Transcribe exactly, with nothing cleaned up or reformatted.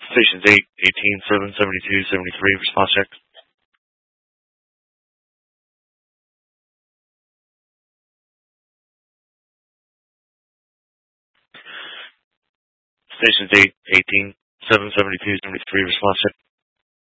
Stations eight, eighteen, seven, seventy-two, seventy-three, response check. Stations eight, eighteen, seven, seventy-two, seventy-three, response check.